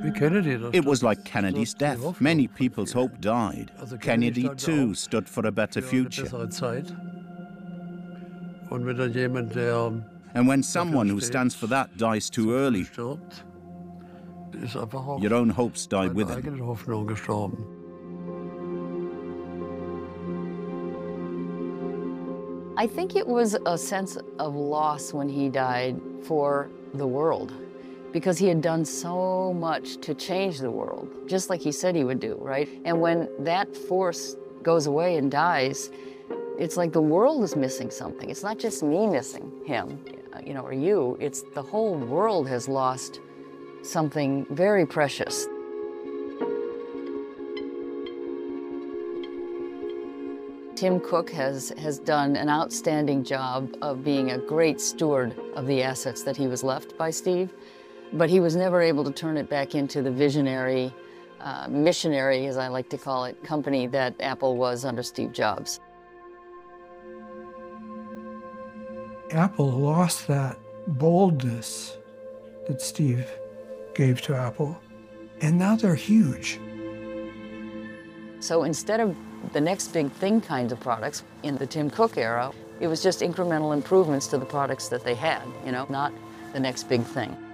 It was like Kennedy's death. Many people's hope died. Kennedy, too, stood for a better future. And when someone who stands for that dies too early, your own hopes die with him. I think it was a sense of loss when he died for the world, because he had done so much to change the world, just like he said he would do, right? And when that force goes away and dies, it's like the world is missing something. It's not just me missing him, you know, or you. It's the whole world has lost something very precious. Tim Cook has done an outstanding job of being a great steward of the assets that he was left by Steve, but he was never able to turn it back into the visionary, missionary, as I like to call it, company that Apple was under Steve Jobs. Apple lost that boldness that Steve gave to Apple, and now they're huge. So instead of the next big thing kinds of products in the Tim Cook era, it was just incremental improvements to the products that they had, you know, not the next big thing.